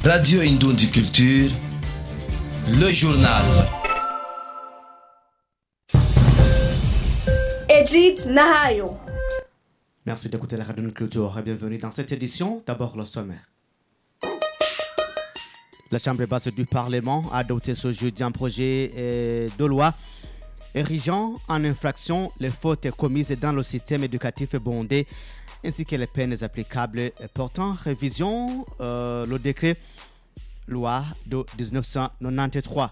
Radio Indoundi Culture, le journal. Edith Nahayo. Merci d'écouter la Radio Indoundi Culture et bienvenue dans cette édition. D'abord le sommaire. La Chambre basse du Parlement a adopté ce jeudi un projet de loi érigeant en infraction les fautes commises dans le système éducatif burundais ainsi que les peines applicables portant révision le décret loi de 1993.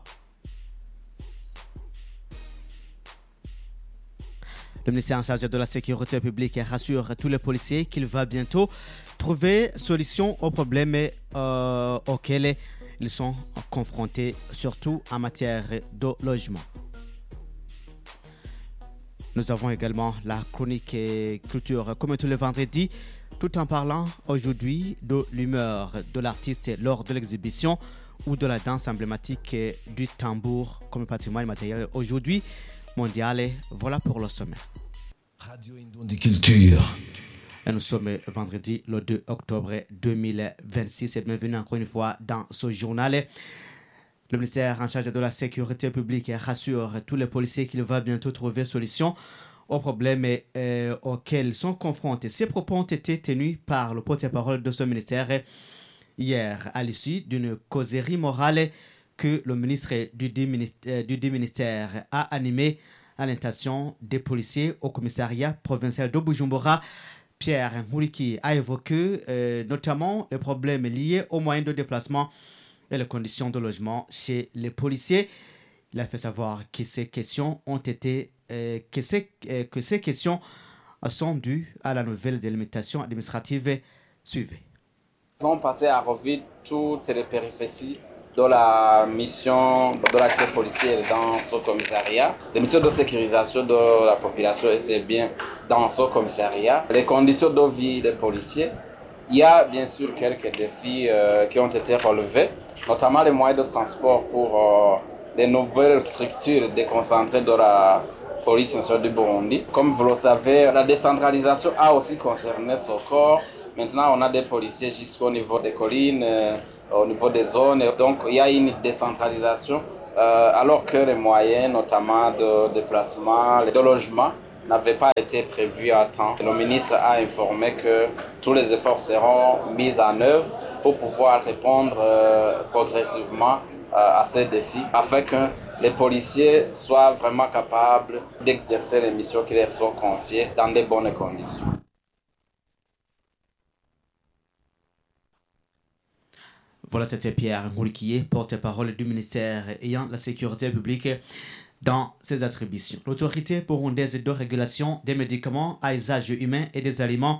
Le ministère en charge de la sécurité publique rassure tous les policiers qu'il va bientôt trouver solution aux problèmes auxquels ils sont confrontés, surtout en matière de logement. Nous avons également la chronique culture comme tous les vendredis, tout en parlant aujourd'hui de l'humeur de l'artiste lors de l'exhibition ou de la danse emblématique du tambour comme patrimoine matériel aujourd'hui mondial. Voilà pour le sommet. Radio Indoundi Culture. Et nous sommes vendredi le 2 octobre 2026 et bienvenue encore une fois dans ce journal. Le ministère en charge de la sécurité publique rassure tous les policiers qu'il va bientôt trouver solution aux problèmes auxquels ils sont confrontés. Ces propos ont été tenus par le porte-parole de ce ministère hier à l'issue d'une causerie morale que le ministre du ministère a animée à l'intention des policiers au commissariat provincial de Bujumbura. Pierre Mouriki a évoqué notamment les problèmes liés aux moyens de déplacement et les conditions de logement chez les policiers. Il a fait savoir que ces questions sont dues à la nouvelle délimitation administrative suivie. Nous avons passé à revue toutes les péripéties de la mission de l'action policière dans ce commissariat, les missions de sécurisation de la population et ses biens dans ce commissariat, les conditions de vie des policiers. Il y a bien sûr quelques défis qui ont été relevés, notamment les moyens de transport pour les nouvelles structures déconcentrées de la police nationale du Burundi. Comme vous le savez, la décentralisation a aussi concerné ce corps. Maintenant, on a des policiers jusqu'au niveau des collines, au niveau des zones. Donc, il y a une décentralisation, alors que les moyens, notamment de déplacement, de logement, n'avaient pas été prévus à temps. Le ministre a informé que tous les efforts seront mis en œuvre pour pouvoir répondre progressivement à ces défis, afin que les policiers soient vraiment capables d'exercer les missions qui leur sont confiées dans de bonnes conditions. Voilà, c'était Pierre Mourikié, porte-parole du ministère ayant la sécurité publique dans ses attributions. L'autorité burundaise de régulation des médicaments à usage humain et des aliments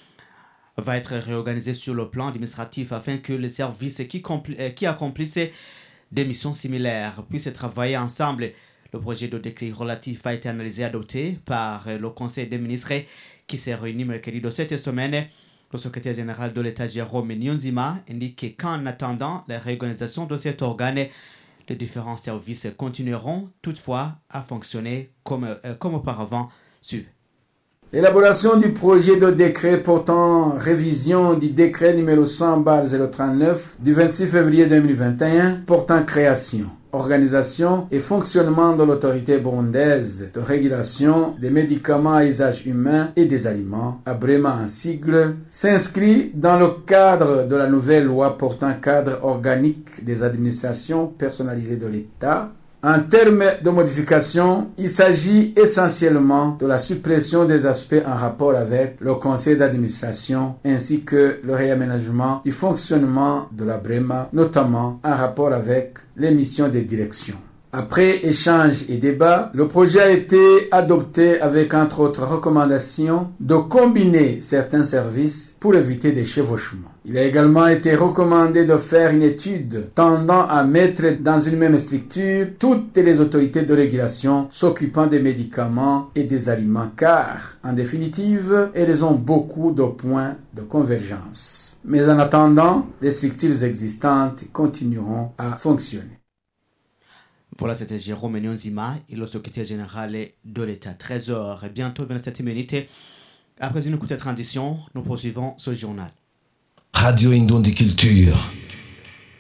va être réorganisée sur le plan administratif afin que les services qui accomplissent des missions similaires puissent travailler ensemble. Le projet de décret relatif a été analysé et adopté par le Conseil des ministres qui s'est réuni mercredi de cette semaine. Le secrétaire général de l'État, Jérôme Niyonzima, indique qu'en attendant la réorganisation de cet organe, les différents services continueront toutefois à fonctionner comme auparavant. Suivez. L'élaboration du projet de décret portant révision du décret numéro 100/039 du 26 février 2021 portant création, organisation et fonctionnement de l'autorité burundaise de régulation des médicaments à usage humain et des aliments, abrément en sigle, s'inscrit dans le cadre de la nouvelle loi portant cadre organique des administrations personnalisées de l'État. En termes de modification, il s'agit essentiellement de la suppression des aspects en rapport avec le conseil d'administration ainsi que le réaménagement du fonctionnement de la BREMA, notamment en rapport avec les missions des directions. Après échange et débat, le projet a été adopté avec entre autres recommandations de combiner certains services pour éviter des chevauchements. Il a également été recommandé de faire une étude tendant à mettre dans une même structure toutes les autorités de régulation s'occupant des médicaments et des aliments car, en définitive, elles ont beaucoup de points de convergence. Mais en attendant, les structures existantes continueront à fonctionner. Voilà, c'était Jérôme Niyonzima, le secrétaire général de l'État. 13h, bientôt 27 minutes. Après une courte transition, nous poursuivons ce journal. Radio Indoundi Culture.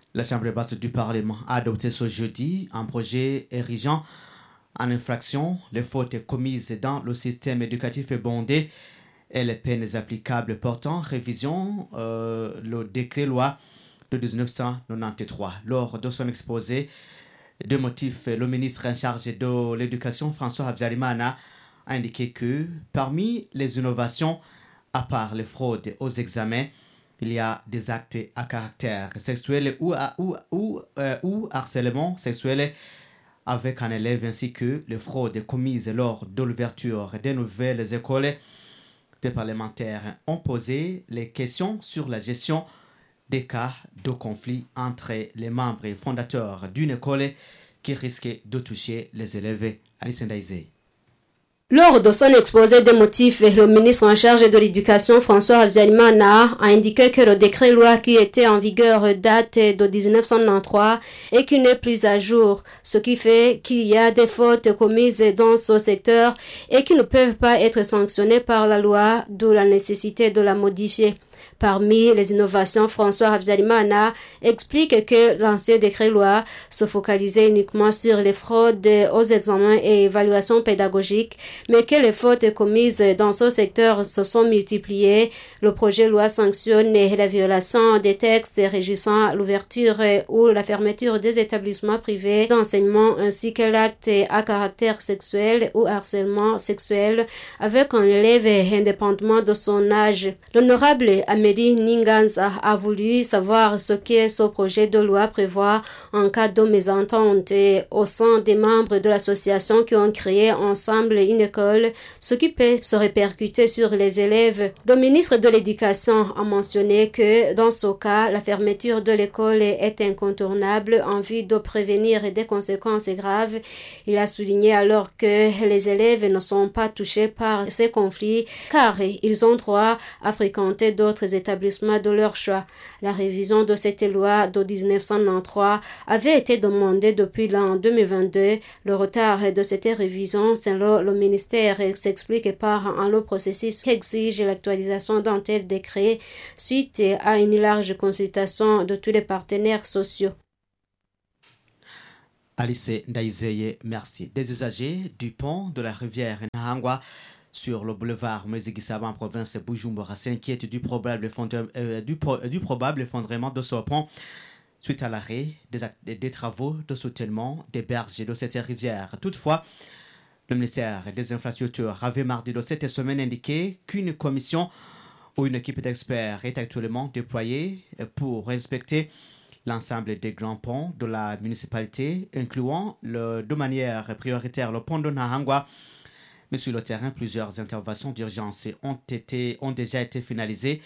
La Chambre basse du Parlement a adopté ce jeudi un projet érigeant en infraction les fautes commises dans le système éducatif bondé et les peines applicables portant révision le décret-loi de 1993. Lors de son exposé de motifs, le ministre en charge de l'Éducation, François Habyarimana, a indiqué que parmi les innovations, à part les fraudes aux examens, il y a des actes à caractère sexuel ou harcèlement sexuel avec un élève ainsi que les fraudes commises lors de l'ouverture des nouvelles écoles. Des parlementaires ont posé les questions sur la gestion des cas de conflit entre les membres fondateurs d'une école qui risquent de toucher les élèves. Alice Ndaïsé. Lors de son exposé des motifs, le ministre en charge de l'Éducation, François Habyarimana, a indiqué que le décret-loi qui était en vigueur date de 1993 et qui n'est plus à jour, ce qui fait qu'il y a des fautes commises dans ce secteur et qui ne peuvent pas être sanctionnées par la loi, d'où la nécessité de la modifier. Parmi les innovations, François Habyarimana explique que l'ancien décret-loi se focalisait uniquement sur les fraudes aux examens et évaluations pédagogiques, mais que les fautes commises dans ce secteur se sont multipliées. Le projet de loi sanctionne la violation des textes régissant l'ouverture ou la fermeture des établissements privés d'enseignement ainsi que l'acte à caractère sexuel ou harcèlement sexuel avec un élève indépendamment de son âge. L'honorable Amélie Ninganza a voulu savoir ce que ce projet de loi prévoit en cas de mésentente au sein des membres de l'association qui ont créé ensemble une école, ce qui peut se répercuter sur les élèves. Le ministre de l'Éducation a mentionné que dans ce cas, la fermeture de l'école est incontournable en vue de prévenir des conséquences graves. Il a souligné alors que les élèves ne sont pas touchés par ces conflits car ils ont droit à fréquenter d'autres établissements de leur choix. La révision de cette loi de 1993 avait été demandée depuis l'an 2022. Le retard de cette révision, selon le ministère, s'explique par un long processus qui exige l'actualisation d'un tel décret suite à une large consultation de tous les partenaires sociaux. Alice Ndaïseye, merci. Des usagers du pont de la rivière Nahangwa sur le boulevard Mezigisaba en province de Bujumbura s'inquiètent du probable effondrement de ce pont suite à l'arrêt des travaux de soutènement des berges de cette rivière. Toutefois, le ministère des Infrastructures avait mardi de cette semaine indiqué qu'une commission ou une équipe d'experts est actuellement déployée pour inspecter l'ensemble des grands ponts de la municipalité, incluant de manière prioritaire le pont de Nahangwa. Mais sur le terrain, plusieurs interventions d'urgence ont déjà été finalisées.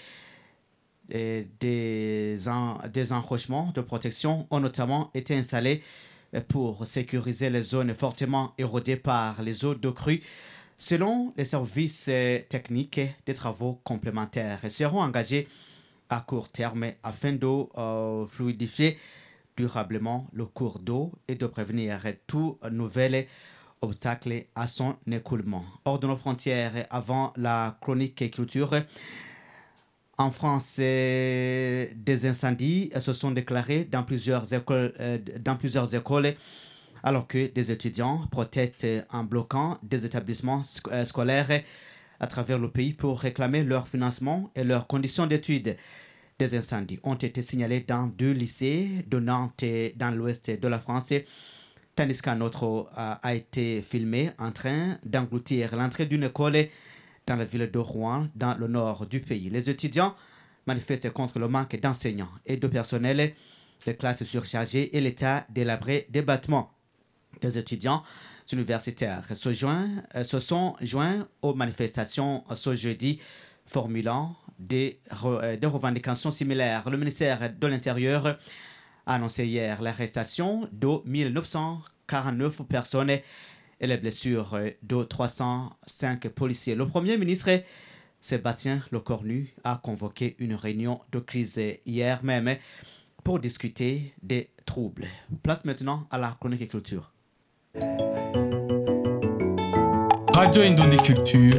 Des enrochements de protection ont notamment été installés pour sécuriser les zones fortement érodées par les eaux de crue. Selon les services techniques, des travaux complémentaires seront engagés à court terme afin de fluidifier durablement le cours d'eau et de prévenir tout nouvel obstacle à son écoulement. Hors de nos frontières, avant la chronique culture, en France, des incendies se sont déclarés dans plusieurs écoles, alors que des étudiants protestent en bloquant des établissements scolaires à travers le pays pour réclamer leur financement et leurs conditions d'études. Des incendies ont été signalés dans 2 lycées de Nantes et dans l'ouest de la France, tandis qu'un autre a été filmé en train d'engloutir l'entrée d'une école dans la ville de Rouen, dans le nord du pays. Les étudiants manifestent contre le manque d'enseignants et de personnel, les classes surchargées et l'état délabré des bâtiments. Des étudiants universitaires se sont joints aux manifestations ce jeudi, formulant des revendications similaires. Le ministère de l'Intérieur a annoncé hier l'arrestation de 1949 personnes et les blessures de 305 policiers. Le Premier ministre Sébastien Lecornu a convoqué une réunion de crise hier même pour discuter des troubles. Place maintenant à la chronique culture. Radio Indondi Culture,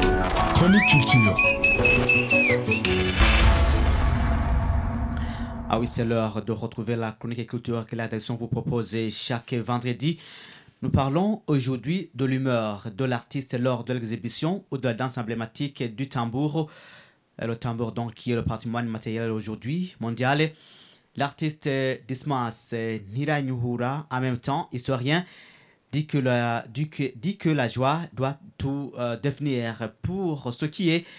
chronique culture. Ah oui, c'est l'heure de retrouver la chronique et culture que la direction vous propose chaque vendredi. Nous parlons aujourd'hui de l'humeur de l'artiste lors de l'exhibition ou de la danse emblématique du tambour. Le tambour, donc, qui est le patrimoine matériel aujourd'hui mondial. L'artiste Dismas Niranyuhura, en même temps, historien, dit que la joie doit tout devenir pour ce qui est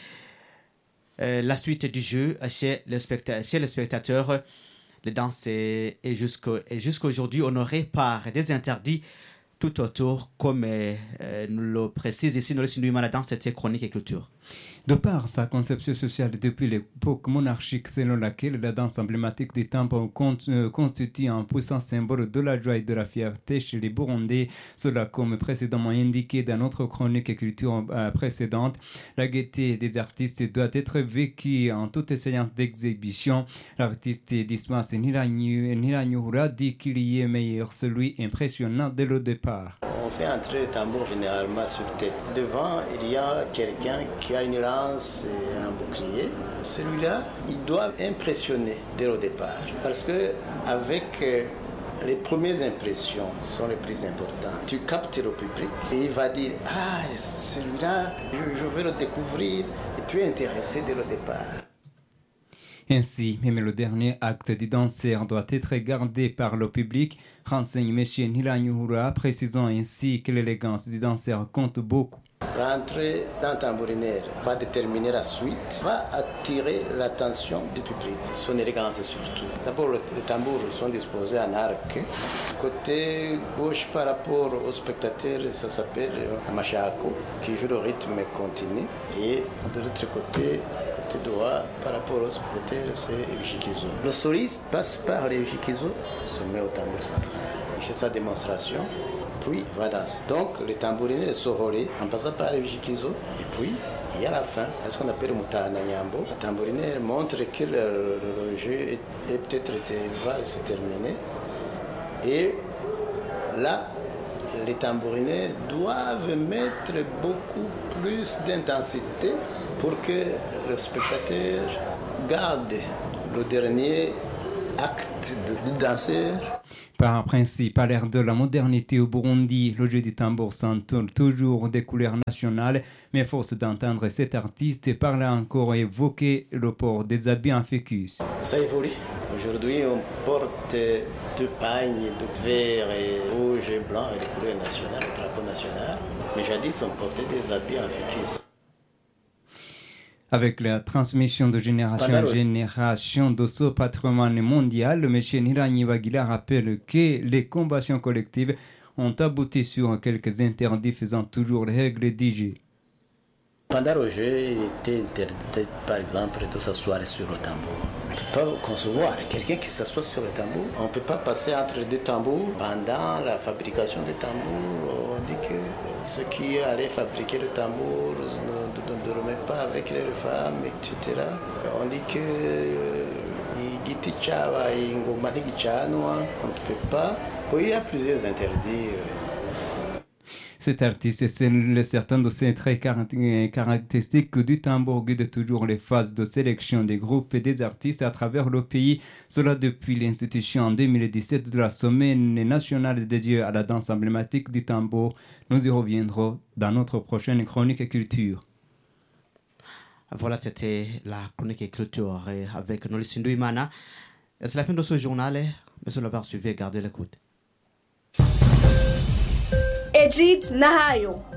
la suite du jeu chez les spectateurs. Les danses est jusqu'aujourd'hui honorées par des interdits tout autour, comme nous le précise ici Nolesi Nduimana dans cette chronique et culture. De par sa conception sociale depuis l'époque monarchique selon laquelle la danse emblématique des tambours constitue un puissant symbole de la joie et de la fierté chez les Burundais, cela comme précédemment indiqué dans notre chronique et culture précédente, la gaieté des artistes doit être vécue en toute séance d'exhibition. L'artiste Dismas Niranyuhura dit qu'il y est meilleur, celui impressionnant dès le départ. On fait entrer le tambour généralement sur tête. Devant, il y a quelqu'un qui a une lance et un bouclier. Celui-là, il doit impressionner dès le départ. Parce que avec les premières impressions sont les plus importantes. Tu captes le public et il va dire « Ah, celui-là, je veux le découvrir » et tu es intéressé dès le départ. Ainsi, même le dernier acte du danseur doit être gardé par le public, renseigne M. Niranyuhura, précisant ainsi que l'élégance du danseur compte beaucoup. L'entrée d'un tambourinaire va déterminer la suite, va attirer l'attention du public, son élégance surtout. D'abord, les tambours sont disposés en arc. Côté gauche par rapport aux spectateurs, ça s'appelle un machako, qui joue le rythme continu. Et de l'autre côté droit par rapport aux spectateurs, c'est Ebichikizo. Le soliste passe par l'Ebichikizo, se met au tambour central. Il fait sa démonstration, puis va danser. Donc le tambourinaire est sorolé en passant par l'Ebichikizo, et puis il y a la fin, ce qu'on appelle Mutana Nyambo. Le tambourinaire montre que le jeu va se terminer. Et là, les tambourinaires doivent mettre beaucoup plus d'intensité pour que le spectateur garde le dernier acte du danseur. Par principe, à l'ère de la modernité au Burundi, le jeu du tambour s'entoure toujours des couleurs nationales, mais force d'entendre cet artiste parler encore et évoquer le port des habits en fécus. Ça évolue. Aujourd'hui, on porte deux pagnes, de vert et rouge et blanc, et les couleurs nationales, le drapeau national. Mais jadis, on portait des habits en fécus. Avec la transmission de génération en génération de ce patrimoine mondial, M. Niranyuhura rappelle que les combations collectives ont abouti sur quelques interdits faisant toujours les règles du jeu. Pendant le jeu, il était interdit, par exemple, de s'asseoir sur le tambour. On ne peut pas concevoir quelqu'un qui s'assoit sur le tambour. On ne peut pas passer entre deux tambours. Pendant la fabrication des tambours, on dit que ceux qui allaient fabriquer le tambour ne dormaient pas avec les femmes, etc. On dit que on ne peut pas. Il y a plusieurs interdits. Cet artiste, c'est certain de ces traits caractéristiques du tambour guide toujours les phases de sélection des groupes et des artistes à travers le pays. Cela depuis l'institution en 2017 de la Semaine nationale dédiée à la danse emblématique du tambour. Nous y reviendrons dans notre prochaine chronique et culture. Voilà, c'était la chronique et culture avec Nolesi Nduimana. C'est la fin de ce journal. Monsieur le voir, suivez, gardez l'écoute. Ejid Nahayo.